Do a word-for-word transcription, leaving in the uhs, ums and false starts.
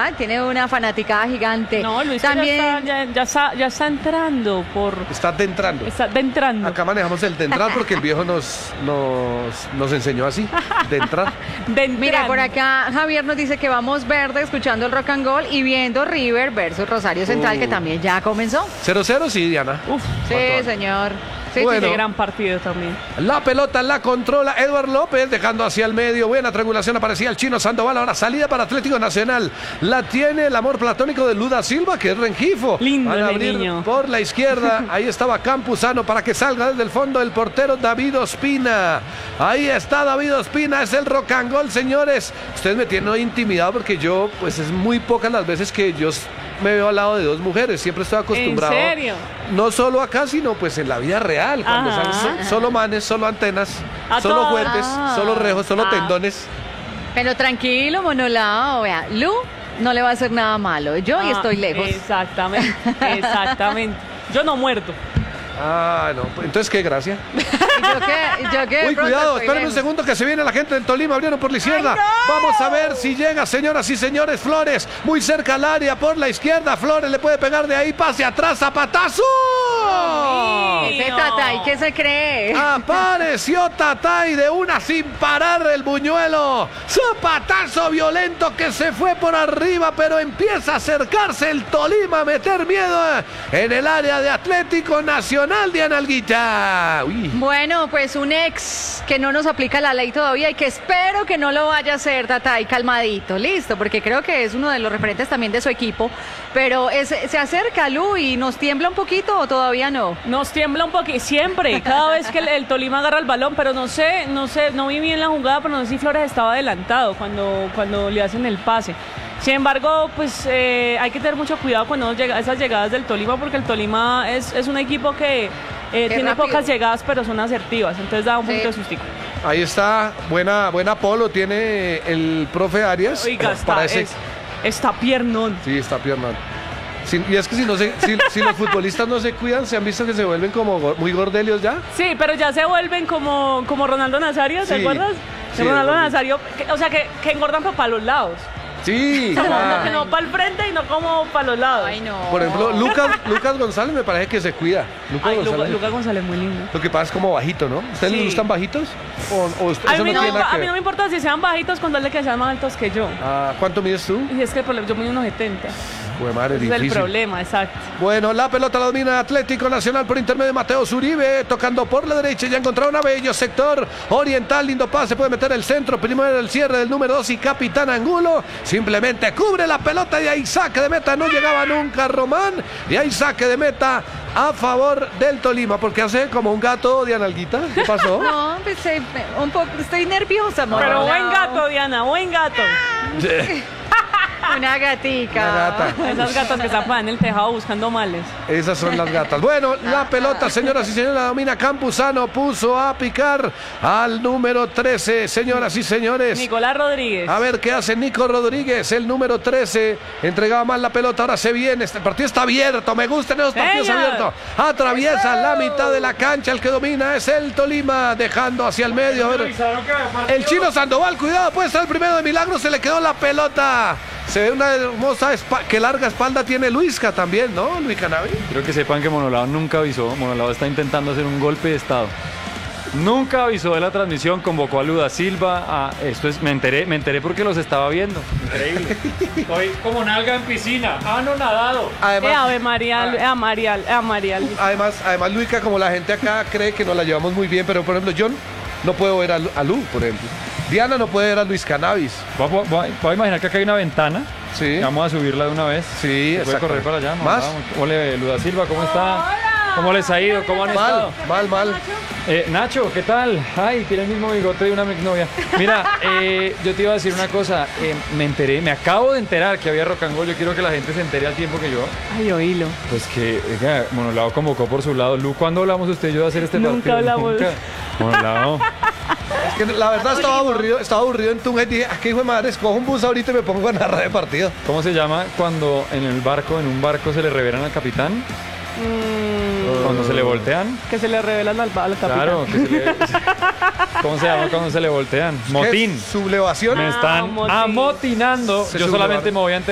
verdad, tiene una fanaticada gigante. No, Luis también ya, está, ya, ya, está, ya está entrando por... Está adentrando. Está adentrando. Acá manejamos el de entrar porque el viejo nos, nos, nos enseñó así, de entrar. Mira, por acá Javier nos dice que vamos verde escuchando el rock and roll y viendo River versus Rosario Central, uh. que también ya comenzó. cero cero, sí, Diana. Uf, sí, señor. Sí, bueno, sí, gran partido también. La pelota la controla Edward López, dejando hacia el medio. Buena triangulación, aparecía el chino Sandoval. Ahora salida para Atlético Nacional. La tiene el amor platónico de Luda Silva, que es Rengifo. Lindo. Van a abrir niño. Por la izquierda. Ahí estaba Campuzano para que salga desde el fondo el portero David Ospina. Ahí está David Ospina. Es el rock and roll, señores. Ustedes me tienen hoy intimidado porque yo, pues es muy pocas las veces que yo me veo al lado de dos mujeres. Siempre estoy acostumbrado. ¿En serio? No solo acá, sino pues en la vida real. Cuando Ajá. salen so, solo manes, solo antenas, A solo todas. juguetes, Ah. solo rejos, solo Ah. tendones. Pero tranquilo, monolao, vea, Lu no le va a hacer nada malo. Yo y Ah, estoy lejos. Exactamente, exactamente. Yo no muerdo. Ah, no. pues, Entonces, qué gracia. ¿Y yo qué? ¿Yo qué? De Uy, pronto cuidado, estoy espérenme un lejos. segundo que se viene la gente del Tolima. Abrieron por la izquierda. ¡Ay, no! Vamos a ver si llega, señoras y señores. Flores, muy cerca al área por la izquierda. Flores le puede pegar de ahí, pase atrás, zapatazo. Ese Tatay, ¿qué se cree? Apareció Tatay de una sin parar el buñuelo. Zapatazo violento que se fue por arriba, pero empieza a acercarse el Tolima a meter miedo en el área de Atlético Nacional de Analguita. Uy. Bueno, pues un ex que no nos aplica la ley todavía y que espero que no lo vaya a hacer, Tatay, calmadito, listo, porque creo que es uno de los referentes también de su equipo, pero es, se acerca Lu y nos tiembla un poquito o todavía no. Nos tiembla un poquito, siempre, cada vez que el, el Tolima agarra el balón, pero no sé, no sé, no vi bien la jugada, pero no sé si Flores estaba adelantado cuando, cuando le hacen el pase. Sin embargo, pues eh, hay que tener mucho cuidado cuando llega esas llegadas del Tolima, porque el Tolima es, es un equipo que eh, tiene rápido. pocas llegadas, pero son asertivas, entonces da un poquito Sí. de sustico. Ahí está, buena, buena polo tiene el profe Arias. Oiga, está, Para ese- es, está piernón. Sí, está pierna. Si- y es que si, no se, si, si los futbolistas no se cuidan, se han visto que se vuelven como go- muy gordelios ya. Sí, pero ya se vuelven como, como Ronaldo Nazario, ¿te Sí, acuerdas? sí, De Ronaldo es lo Nazario, que- o sea, que, que engordan pero para los lados. Sí. No, ah. que no para el frente y no como para los lados. Ay, no. Por ejemplo, Lucas, Lucas González me parece que se cuida. Lucas Ay, González. Luca, Luca González, muy lindo. Lo que pasa es como bajito, ¿no? ¿Ustedes Sí. les gustan bajitos? ¿O, o usted- A eso mí, no no, tiene nada a que mí no me ver? importa si sean bajitos con darle que sean más altos que yo. Ah, ¿cuánto mides tú? Y es que el problema, yo mido unos setenta. Pues madre, Ese es el difícil. problema, exacto. Bueno, la pelota la domina Atlético Nacional por intermedio de Mateo Zuribe, tocando por la derecha, ya encontraron a Bello, sector oriental, lindo pase, puede meter el centro, primero el cierre del número dos y Capitán Angulo, simplemente cubre la pelota y ahí saque de meta, no llegaba nunca Román, y ahí saque de meta a favor del Tolima, porque hace como un gato de Analguita. ¿Qué pasó? No, pues eh, un poco, estoy nerviosa, Pero monolao. buen gato, Diana, buen gato. Una gatica. Una gata. Esas gatas que están en el tejado buscando males. Esas son las gatas. Bueno, la pelota, señoras y señores, la domina Campuzano, puso a picar al número trece, señoras y señores. Nicolás Rodríguez. A ver qué hace Nico Rodríguez, el número trece. Entregaba mal la pelota, ahora se viene. Este partido está abierto, me gustan esos partidos Señor. abiertos. Atraviesa la mitad de la cancha, el que domina es el Tolima, dejando hacia el medio. A ver, el chino Sandoval, cuidado, puede estar el primero de milagro, se le quedó la pelota. Se ve una hermosa, espa- que larga espalda tiene Luisca también, ¿no? Luis Canavi. Quiero que sepan que Monolao nunca avisó. Monolao está intentando hacer un golpe de estado. Nunca avisó de la transmisión, convocó a Luda Silva. A, esto es, me enteré, me enteré porque los estaba viendo. Increíble. Estoy como nalga en piscina. Ah, no nadado. Eh, Además, Ave Marial, eh, Marial, eh, Marial. además, además Luica, como la gente acá cree que nos la llevamos muy bien, pero por ejemplo, yo no puedo ver a Lu, a Lu, por ejemplo. Diana no puede ver a Luis Cannabis. Voy, voy- voy- voy a imaginar que acá hay una ventana. Sí. Vamos a subirla de una vez. Sí, ¿Se puede exacto. correr para allá? No, ¿Más? vamos. Hola, Luda Silva, ¿cómo está? ¿Cómo les ha ido? ¿Cómo han Mal, estado? mal, mal. Eh, Nacho, ¿qué tal? Ay, tiene el mismo bigote de una exnovia. Mira, eh, yo te iba a decir una cosa. Eh, me enteré, me acabo de enterar que había rock and roll. Yo quiero que la gente se entere al tiempo que yo. Ay, oílo. Pues que, oiga, Monolao convocó por su lado. Lu, ¿cuándo hablamos usted y yo de hacer este Nunca partido? hablamos. Nunca. Monolao. Es que la verdad estaba aburrido, estaba aburrido en Tunja y dije, ¿a qué hijo de madre? Escojo un bus ahorita y me pongo a narrar de partido. ¿Cómo se llama cuando en el barco, en un barco se le revelan al capitán? Mm, Cuando se le voltean. que se le revelan al, al capitán. Claro, que se le... ¿Cómo se llama cuando se le voltean? Motín. ¿Qué? Sublevación. Me están motín. amotinando. Se Yo sublevaron. solamente me voy a